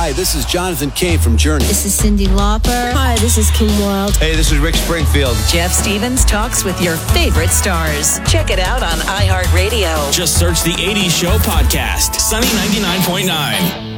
Hi, this is Jonathan Cain from Journey. This is Cyndi Lauper. Hi, this is Kim Wilde. Hey, this is Rick Springfield. Jeff Stevens talks with your favorite stars. Check it out on iHeartRadio. Just search the 80s Show podcast, Sunny 99.9.